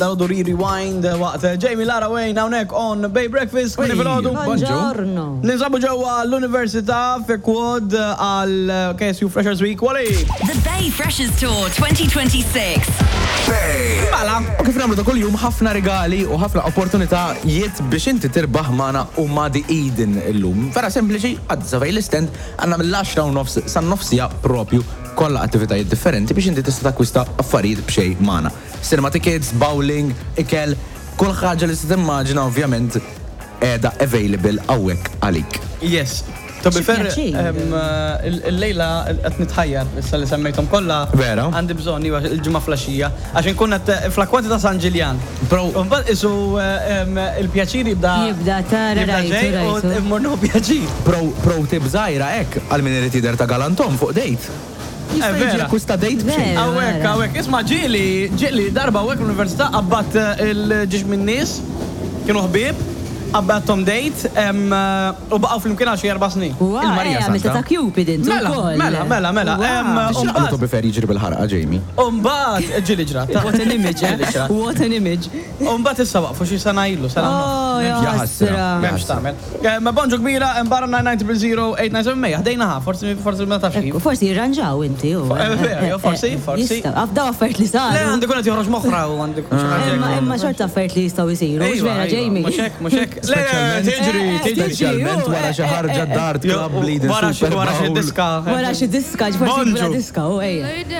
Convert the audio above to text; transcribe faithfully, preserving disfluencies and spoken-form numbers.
Dawdu rewind waqt Jamie Lara Wayne hawnhekk on Bay Breakfast kif filgħodu. Buongiorno. Ninsabu ġewwa l-Università fi Quad għal K S U Freshers Week. Wali! The Bay Freshers Tour twenty twenty-six. Mela, u kif nagħmlu ta' kuljum ħafna regali u ħafna opportunitajiet biex inti tirbaħ magħna u Madi Eden illum. Vera sempliċi, għad savej l-istend għandna mill-għaxra u nofs sa nofsija propju kollha attivitajiet differenti biex inti tista' takkwista affarijiet b'xejn magħna. Cinema tickets, bowling, ikel, kull ħaġa li se timmaġina ovvjament qiegħda available hawnhekk għalik. Yes. Tobi fer, il-lejla qed nitħajjar issa li semmejthom kollha. Vera. Għandi bżonn iwa il-ġimgħa flaxxija għax inkun qed fl-akkwati ta' San Ġiljan. Pro. U mbagħad isu il-pjaċir jibda Jibda tara rajtu rajtu. U mmornu pjaċir. Pro pro tip żgħira hekk għal min irid jidher ta' galantom fuq date. Eh, vera. Kusta date b'xejn. Vera. Għawek, għawek, isma ġili, ġili darba għawek l-Università għabbat il-ġiġ min-nies, kienu ħbib, għabbattom date, u baqaw fl-imkien għal xi erba' snin. Il-Marija Meta Santa. ta' Cupid intu Mela, wkoll. mela, mela, mela. X'naqlu to bifer jiġri bil-ħarqa, Jamie? Umbat, ġili ġrat. What an image, eh? What an image. Umbat issa waqfu xi sena ilu, sena Oh, Jaħasra. Memx tamel. Ma bonġu kbira, mbarra nine nine zero zero eight nine seven May, ħdejnaħa, forsi forsi ma tafx kif. Forsi jirranġaw inti u. Eh, vera, jo, forsi, forsi. Jista' Għafdaw affarijiet li Le, saru. għandi kunet joħroġ moħra u għandi Imma imma xorta affarijiet li jistgħu jsiru, mhux vera Jamie. Muxek, muxek. Le, Speċjalment- tiġri, tiġri. Speċjalment wara xi ħarġa dart club bleeding Wara xi Super wara xi Bowl. diska. Wara xi diska, forsi Bonġu. bla diska, u ejja.